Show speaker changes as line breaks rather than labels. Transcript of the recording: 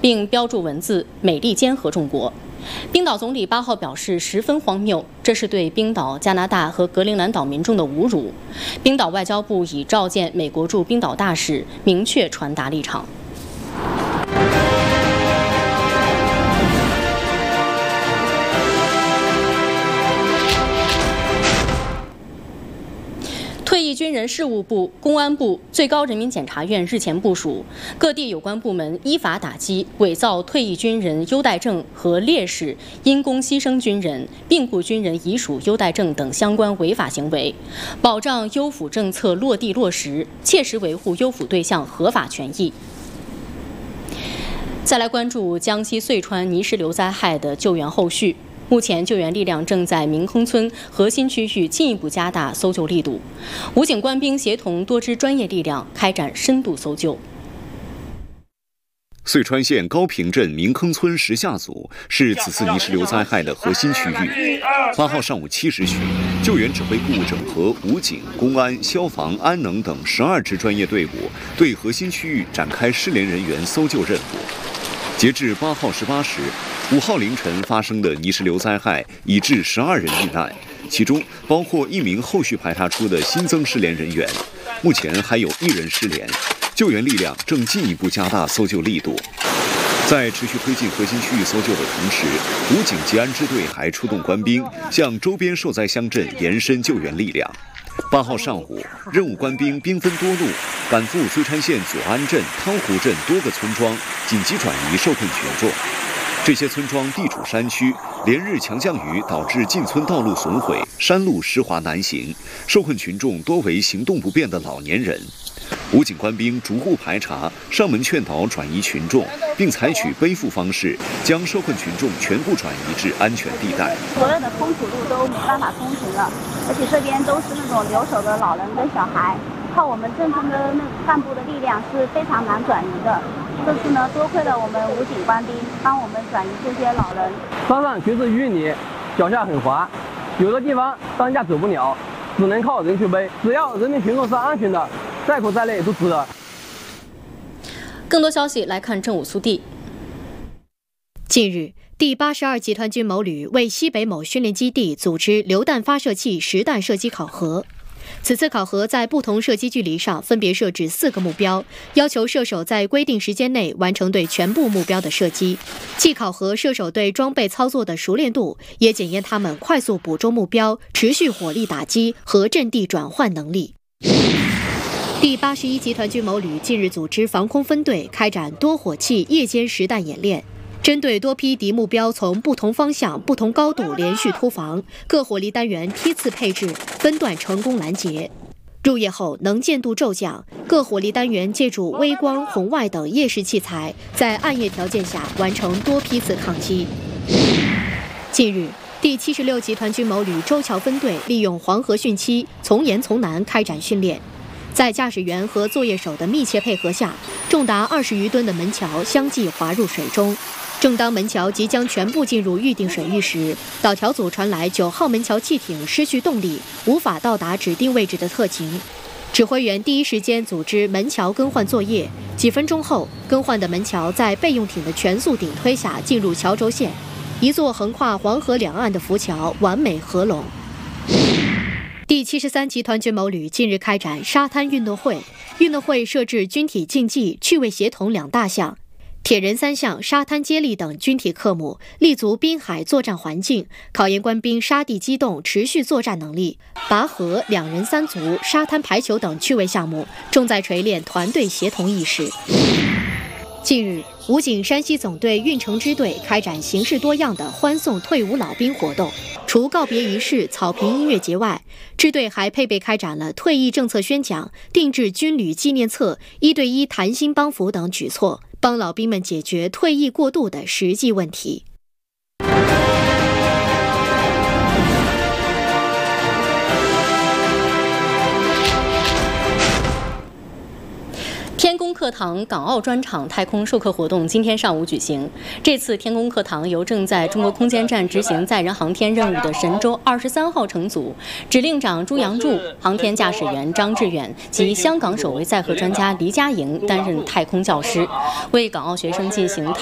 并标注文字“美利坚合众国”。冰岛总理8号表示十分荒谬，这是对冰岛、加拿大和格陵兰岛民众的侮辱。冰岛外交部已召见美国驻冰岛大使，明确传达立场。 退役军人事务部、公安部、最高人民检察院日前部署，各地有关部门依法打击伪造退役军人优待证和烈士、因公牺牲军人、病故军人遗属优待证等相关违法行为，保障优抚政策落地落实，切实维护优抚对象合法权益。 再来关注江西遂川泥石流灾害的救援后续。目前，救援力量正在明坑村核心区域进一步加大搜救力度。武警官兵协同多支专业力量开展深度搜救。
遂川县高坪镇明坑村石下组是此次泥石流灾害的核心区域。8号上午7时许，救援指挥部整合武警、公安、消防、安能等12支专业队伍，对核心区域展开失联人员搜救任务。截至8号18时，5号凌晨发生的泥石流灾害已致12人遇难，其中包括1名后续排查出的新增失联人员，目前还有1人失联。 救援力量正进一步加大搜救力度，在持续推进核心区域搜救的同时，武警吉安支队还出动官兵向周边受灾乡镇延伸救援力量。8号上午，任务官兵兵分多路，赶赴遂川县左安镇、汤湖镇多个村庄，紧急转移受困群众。这些村庄地处山区，连日强降雨导致进村道路损毁，山路湿滑难行，受困群众多为行动不便的老年人。 武警官兵逐户排查，上门劝导转移群众，并采取背负方式，将受困群众全部转移至安全地带。
所有的通土路都没办法通行了，而且这边都是那种留守的老人跟小孩，靠我们镇村的干部的力量是非常难转移的。这次呢，多亏了我们武警官兵帮我们转移这些老人。
山上全是淤泥，脚下很滑，有的地方担架走不了，只能靠人去背。只要人民群众是安全的。 再苦再累都值得。
更多消息来看正午速递。
近日，第82集团军某旅为西北某训练基地组织榴弹发射器实弹射击考核。此次考核在不同射击距离上分别设置4个目标，要求射手在规定时间内完成对全部目标的射击，既考核射手对装备操作的熟练度，也检验他们快速捕捉目标、持续火力打击和阵地转换能力。 第81集团军某旅近日组织防空分队开展多火器夜间实弹演练，针对多批敌目标从不同方向、不同高度连续突防，各火力单元梯次配置，分段成功拦截。入夜后能见度骤降，各火力单元借助微光、红外等夜视器材，在暗夜条件下完成多批次抗击。近日，第76集团军某旅周桥分队利用黄河汛期，从严从难开展训练。 在驾驶员和作业手的密切配合下，重达20余吨的门桥相继滑入水中。正当门桥即将全部进入预定水域时，导调组传来9号门桥汽艇失去动力，无法到达指定位置的特情。指挥员第一时间组织门桥更换作业，几分钟后，更换的门桥在备用艇的全速顶推下进入桥轴线，一座横跨黄河两岸的浮桥完美合拢。 第73集团军某旅近日开展沙滩运动会，运动会设置军体竞技、趣味协同2大项，铁人3项、沙滩接力等军体科目，立足滨海作战环境，考验官兵沙地机动、持续作战能力。拔河、2人3足、沙滩排球等趣味项目，重在锤炼团队协同意识。近日，武警山西总队运城支队开展形式多样的欢送退伍老兵活动。除告别仪式、草坪音乐节外，支队还配备开展了退役政策宣讲、定制军旅纪念册、1对1谈心帮扶等举措，帮老兵们解决退役过渡的实际问题。
天宫课堂港澳专场太空授课活动今天上午举行。这次天宫课堂由正在中国空间站执行载人航天任务的神舟23号乘组指令长朱杨柱、航天驾驶员张志远及香港首位载荷专家黎佳莹担任太空教师，为港澳学生进行